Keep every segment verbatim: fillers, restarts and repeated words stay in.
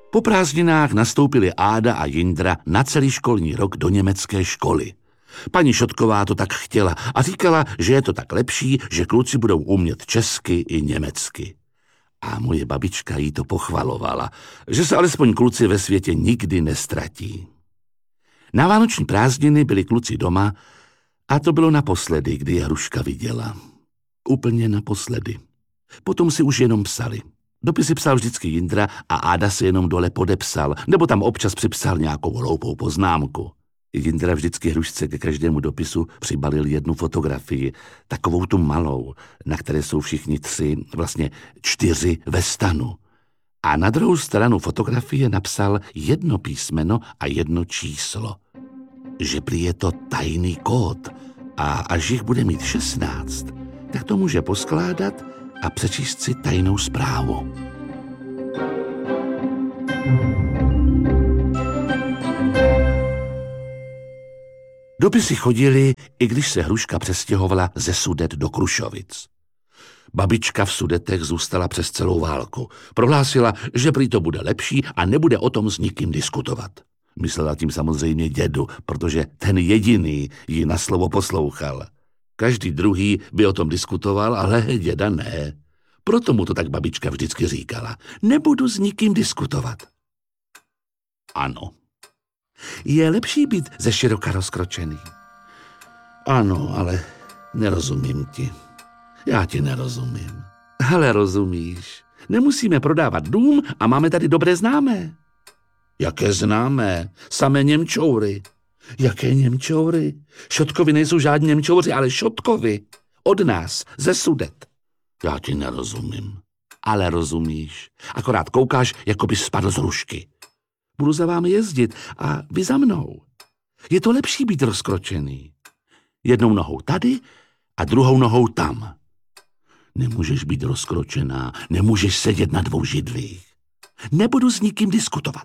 Po prázdninách nastoupili Áda a Jindra na celý školní rok do německé školy. Paní Šotková to tak chtěla a říkala, že je to tak lepší, že kluci budou umět česky i německy. A moje babička jí to pochvalovala, že se alespoň kluci ve světě nikdy nestratí. Na vánoční prázdniny byli kluci doma a to bylo naposledy, kdy je Hruška viděla. Úplně naposledy. Potom si už jenom psali. Dopisy psal vždycky Jindra a Áda se jenom dole podepsal, nebo tam občas připsal nějakou hloupou poznámku. Jindra vždycky Hrušce ke každému dopisu přibalil jednu fotografii, takovou tu malou, na které jsou všichni tři, vlastně čtyři ve stanu. A na druhou stranu fotografie napsal jedno písmeno a jedno číslo. Že prý je to tajný kód a až jich bude mít šestnáct, tak to může poskládat a přečíst si tajnou zprávu. Dopisy chodily, i když se Hruška přestěhovala ze Sudet do Krušovic. Babička v Sudetech zůstala přes celou válku. Prohlásila, že prý to bude lepší a nebude o tom s nikým diskutovat. Myslela tím samozřejmě dědu, protože ten jediný ji na slovo poslouchal. Každý druhý by o tom diskutoval, ale děda ne. Proto mu to tak babička vždycky říkala. Nebudu s nikým diskutovat. Ano. Je lepší být ze široka rozkročený. Ano, ale nerozumím ti. Já ti nerozumím. Ale rozumíš. Nemusíme prodávat dům a máme tady dobré známé. Jaké známé? Samé Němčoury. Jaké Němčoury? Šotkovi nejsou žádní Němčouři, ale Šotkovi. Od nás, ze Sudet. Já ti nerozumím. Ale rozumíš. Akorát koukáš, jako by spadl z rušky. Budu za vámi jezdit a vy za mnou. Je to lepší být rozkročený. Jednou nohou tady a druhou nohou tam. Nemůžeš být rozkročená, nemůžeš sedět na dvou židlích. Nebudu s nikým diskutovat.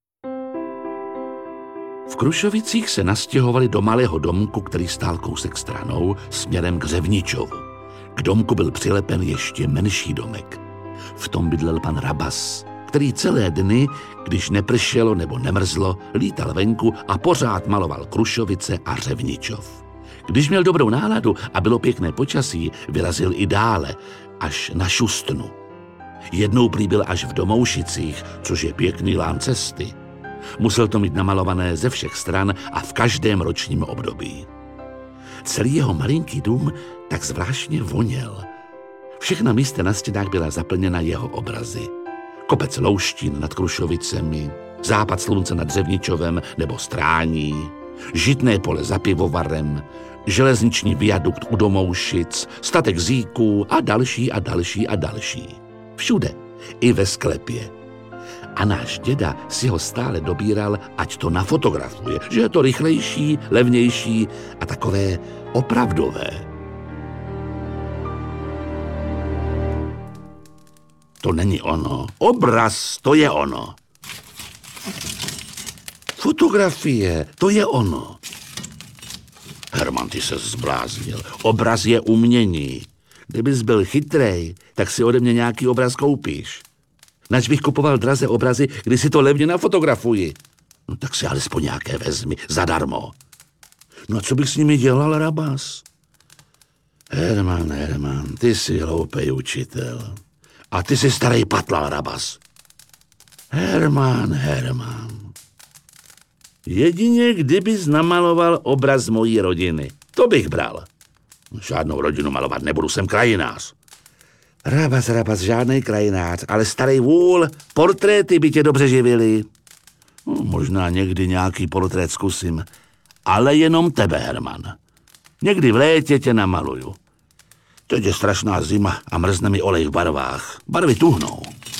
V Krušovicích se nastěhovali do malého domku, který stál kousek stranou, směrem k Řevničovu. K domku byl přilepen ještě menší domek. V tom bydlel pan Rabas, který celé dny, když nepršelo nebo nemrzlo, lítal venku a pořád maloval Krušovice a Řevničov. Když měl dobrou náladu a bylo pěkné počasí, vyrazil i dále, až na Šustnu. Jednou prý byl až v Domoušicích, což je pěkný lán cesty. Musel to mít namalované ze všech stran a v každém ročním období. Celý jeho malinký dům tak zvláštně voněl. Všechna místa na stěnách byla zaplněna jeho obrazy. Kopec Louštín nad Krušovicemi, západ slunce nad Řevničovem nebo Strání, žitné pole za pivovarem, železniční viadukt u Domoušic, statek Zíků a další a další a další. Všude, i ve sklepě. A náš děda si ho stále dobíral, ať to nafotografuje, že je to rychlejší, levnější a takové opravdové. To není ono. Obraz, to je ono. Fotografie, to je ono. Herman, ty se zbláznil. Obraz je umění. Kdybys byl chytrej, tak si ode mě nějaký obraz koupíš. Nač bych kupoval draze obrazy, když si to levně nafotografuji. No tak si alespoň nějaké vezmi, zadarmo. No a co bych s nimi dělal, Rabas? Herman, Herman, ty jsi hloupej učitel. A ty jsi starý patlal, Rabas. Herman, Herman. Jedině kdybys namaloval obraz mojí rodiny. To bych bral. Žádnou rodinu malovat nebudu, jsem krajinář. Rabas, Rabas, žádnej krajinář, ale starý vůl, portréty by tě dobře živily. No, možná někdy nějaký portrét zkusím, ale jenom tebe, Herman. Někdy v létě tě namaluju. Teď je strašná zima a mrzne mi olej v barvách. Barvy tuhnou.